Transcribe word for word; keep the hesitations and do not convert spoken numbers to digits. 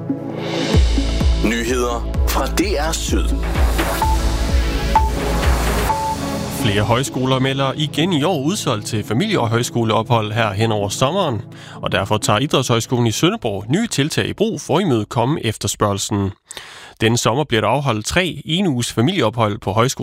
Nyheder fra D R Syd. Flere højskoler melder igen i år udsolgt til familie- og højskoleophold her hen over sommeren, og derfor tager Idrætshøjskolen i Sønderborg nye tiltag i brug for at imødekomme efterspørgslen. Denne sommer bliver der afholdt tre en uges familieophold på højskolen